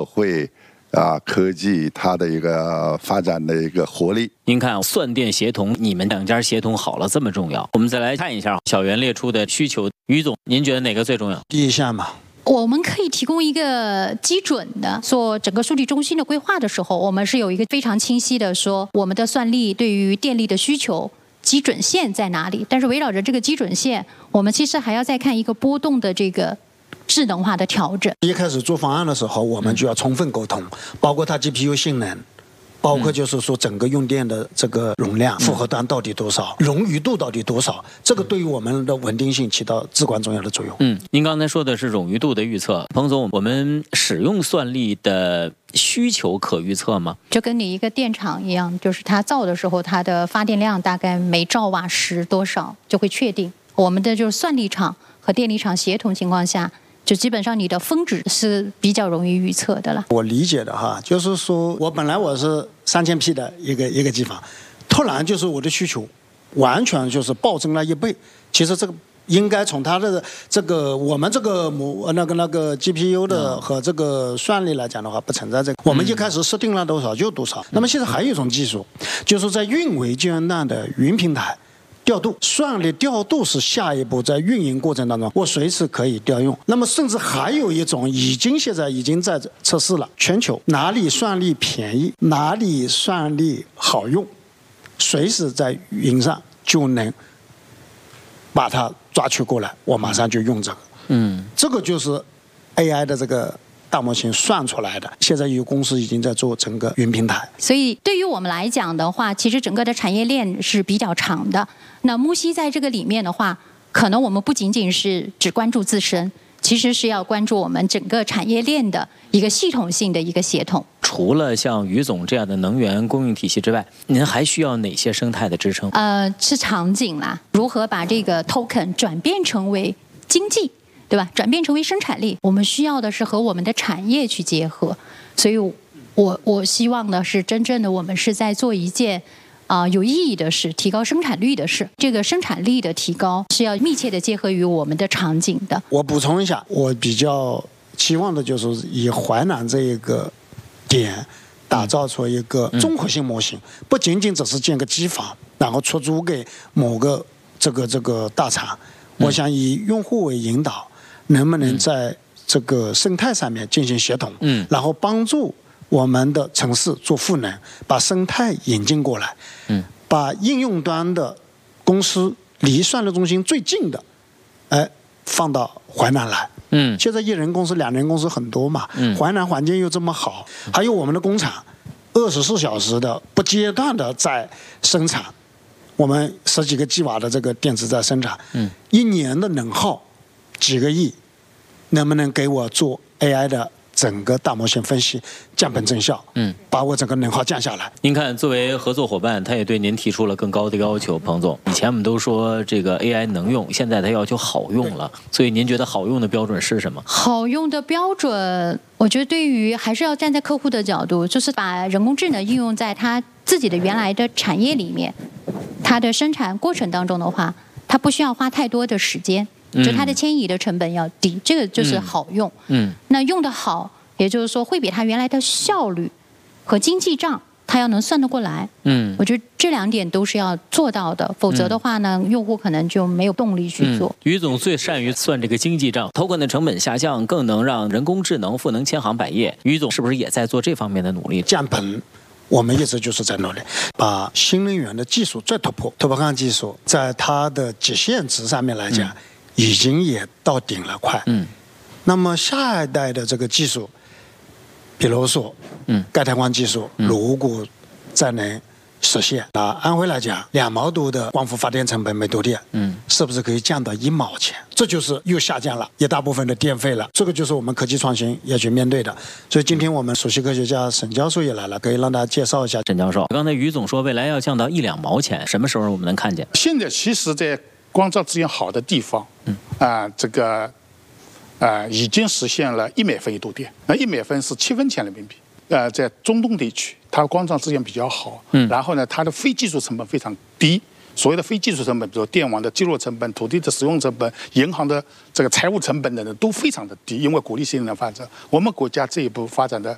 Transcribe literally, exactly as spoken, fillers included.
会啊，科技它的一个发展的一个活力。 您看，算电协同，你们两家协同好了这么重要。我们再来看一下小袁列出的需求，于总，您觉得哪个最重要？ 第一项嘛。 我们可以提供一个基准的，做整个数据中心的规划的时候，我们是有一个非常清晰的说，我们的算力对于电力的需求基准线在哪里？但是围绕着这个基准线，我们其实还要再看一个波动的这个智能化的调整。 一开始做方案的时候，我们就要充分沟通，包括它 G P U 性能，包括就是说整个用电的这个容量、负荷端到底多少，冗余度到底多少，这个对于我们的稳定性起到至关重要的作用。 嗯，您刚才说的是冗余度的预测，彭总，我们使用算力的需求可预测吗？ 就跟你一个电厂一样，就是它造的时候，它的发电量大概每兆瓦时多少就会确定。我们的就是算力场和电力场协同情况下，就基本上你的峰值是比较容易预测的了。 我理解的哈，就是说我本来我是三千匹的一个一个机房，突然就是我的需求完全就是暴增了一倍。其实这个应该从它的这个我们这个模那个那个 G P U 的和这个算力来讲的话，不存在这个。我们一开始设定了多少就多少。那么现在还有一种技术，就是在运维阶段的云平台。调度算力调度是下一步在运营过程当中，我随时可以调用。那么甚至还有一种已经现在已经在测试了，全球哪里算力便宜，哪里算力好用，随时在云上就能把它抓取过来，我马上就用这个。嗯，这个就是 A I 的这个大模型算出来的，现在有公司已经在做整个云平台。 所以对于我们来讲的话，其实整个的产业链是比较长的。那木犀在这个里面的话，可能我们不仅仅是只关注自身，其实是要关注我们整个产业链的一个系统性的一个协同。 除了像于总这样的能源供应体系之外，您还需要哪些生态的支撑？ 呃，是场景啦，如何把这个 token 转变成为经济，对吧？转变成为生产力，我们需要的是和我们的产业去结合。所以我我希望的是，真正的我们是在做一件啊、呃、有意义的事，提高生产率的事。这个生产力的提高是要密切的结合于我们的场景的。 我补充一下，我比较期望的就是以淮南这一个点，打造出一个综合性模型，嗯、不仅仅只是建个机房，然后出租给某个这个这个大厂。嗯、我想以用户为引导，能不能在这个生态上面进行协同，嗯，然后帮助我们的城市做赋能，把生态引进过来，嗯，把应用端的公司离算力中心最近的，哎，放到淮南来，嗯，现在一人公司、两人公司很多嘛，嗯，淮南环境又这么好，还有我们的工厂，二十四小时的不间断的在生产，我们十几个 G 瓦的这个电池在生产，嗯，一年的能耗几个亿，能不能给我做 A I 的整个大模型分析，降本增效，嗯，把我整个能耗降下来。 您看，作为合作伙伴，他也对您提出了更高的要求。彭总，以前我们都说这个 A I 能用，现在他要求好用了，所以您觉得好用的标准是什么？ 好用的标准，我觉得对于还是要站在客户的角度，就是把人工智能应用在他自己的原来的产业里面，它的生产过程当中的话，它不需要花太多的时间。就它的迁移的成本要低，嗯、这个就是好用。嗯，那用得好，也就是说会比它原来的效率和经济账，它要能算得过来。嗯，我觉得这两点都是要做到的，否则的话呢，嗯、用户可能就没有动力去做。嗯、 于总最善于算这个经济账，投管的成本下降，更能让人工智能赋能千行百业。于总是不是也在做这方面的努力？ 降本。我们一直就是在努力，把新能源的技术再突破，突破抗技术，在它的极限值上面来讲。嗯已经也到顶了，快。嗯，那么下一代的这个技术，比如说，嗯，钙钛光技术，嗯、如果再能实现，那安徽来讲，两毛多的光伏发电成本每度电，嗯，是不是可以降到一毛钱？这就是又下降了一大部分的电费了。这个就是我们科技创新要去面对的。所以今天我们首席科学家沈教授也来了，可以让大家介绍一下。 沈教授，刚才于总说未来要降到一两毛钱，什么时候我们能看见？ 现在其实在光照资源好的地方，嗯啊、呃，这个啊、呃、已经实现了一美分一度电，那一美分是七分钱人民币。呃，在中东地区，它光照资源比较好，嗯，然后呢，它的非技术成本非常低。所谓的非技术成本，比如电网的记录成本、土地的使用成本、银行的这个财务成本等等，都非常的低，因为鼓励新能源发展。我们国家这一步发展的